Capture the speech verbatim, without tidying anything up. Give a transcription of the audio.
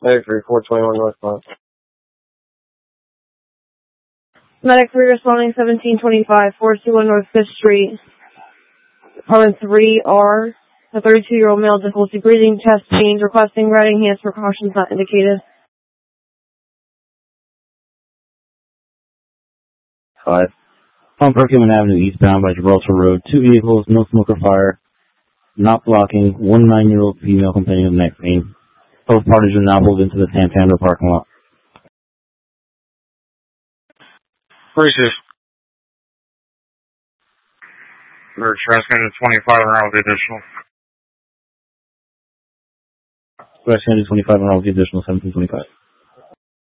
Medic three, four twenty-one northbound. Medic three responding seventeen twenty-five, four two one North fifth Street. Apartment three R, a thirty-two-year-old male, difficulty breathing, chest pains, requesting riding hands, precautions not indicated. Five. On Perkins Avenue eastbound by Gibraltar Road, two vehicles, no smoke or fire, not blocking, one nine-year-old female complaining of neck pain. Both parties are now pulled into the Santander parking lot. Appreciate it. They're transmitting to twenty-five around with the additional. West twenty-five around with the additional seventeen twenty-five.